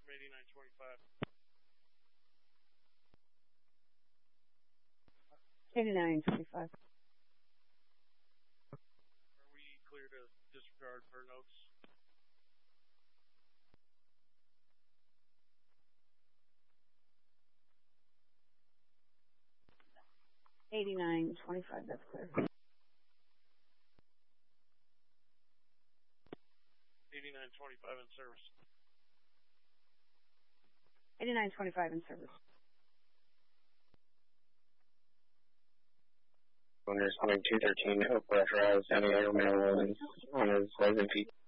from 8925. 8925. Are we clear to disregard for notes? $89.25, that's clear. 8925 in service. 8925 in service. Owner responding 213, Hope authorized any air mail on his license feet.